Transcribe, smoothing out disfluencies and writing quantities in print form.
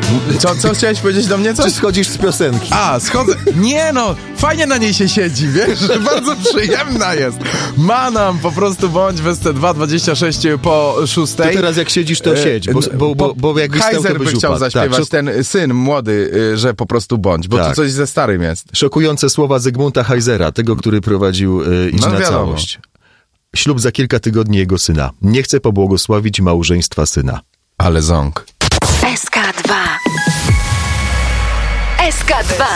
Co chciałeś powiedzieć do mnie? Czy schodzisz z piosenki? Schodzę. Nie no, fajnie na niej się siedzi, wiesz, że bardzo przyjemna jest. Manam, po prostu bądź w SC2 26 po 6. To teraz jak siedzisz, to siedź, bo jakbyś stał, to Kaiser by byś chciał upadł. zaśpiewać, ten syn młody, że po prostu bądź, bo to coś ze starym jest. Szokujące słowa Zygmunta Heisera, tego, który prowadził Idź na wiadomo. całość. Ślub za kilka tygodni jego syna. Nie chcę pobłogosławić małżeństwa syna. Ale ząg. SK2. SK2.